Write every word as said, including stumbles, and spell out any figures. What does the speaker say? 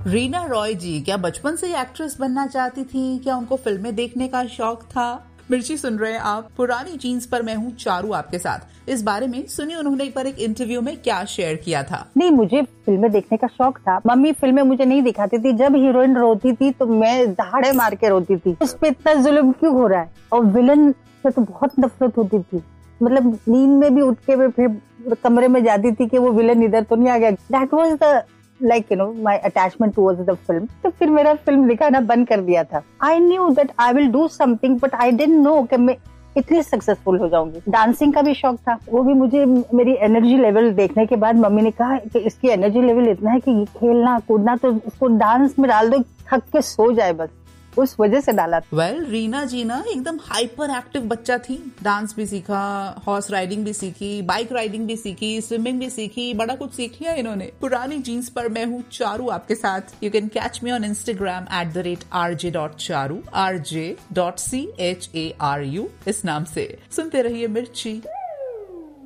रीना रॉय जी क्या बचपन से ही एक्ट्रेस बनना चाहती थी? क्या उनको फिल्में देखने का शौक था? मिर्ची सुन रहे हैं आप पुरानी जीन्स पर मैं हूँ चारू आपके साथ। इस बारे में सुनिए उन्होंने एक बार एक इंटरव्यू में क्या शेयर किया था। नहीं, मुझे फिल्में देखने का शौक था। मम्मी फिल्में मुझे नहीं दिखाती थी। जब हीरोइन रोती थी तो मैं दहाड़े मार के रोती थी, उस पे इतना जुल्म क्यों हो रहा है। और विलन से तो बहुत नफरत होती थी। मतलब नींद में भी उठ के मैं फिर कमरे में जाती थी कि वो विलन इधर तो नहीं आ गया। That was the like you know my attachment towards the film. तो फिर मेरा फिल्म दिखाना बंद कर दिया था। I knew that I will do something but I didn't know कि मैं इतनी सक्सेसफुल हो जाऊंगी। डांसिंग का भी शौक था, वो भी मुझे मेरी एनर्जी लेवल देखने के बाद मम्मी ने कहा कि इसकी एनर्जी लेवल इतना है कि खेलना कूदना तो इसको डांस में डाल दो, थक के सो जाए बस। उस वजह से डाला। वेल well, रीना जी ना एकदम हाइपर एक्टिव बच्चा थी। डांस भी सीखा, हॉर्स राइडिंग भी सीखी, बाइक राइडिंग भी सीखी, स्विमिंग भी सीखी, बड़ा कुछ सीख लिया इन्होंने। पुरानी जीन्स पर मैं हूँ चारू आपके साथ। You can catch me on Instagram at the rate R J dot Charu, R J dot C H A R you इस नाम से। सुनते रहिए मिर्ची।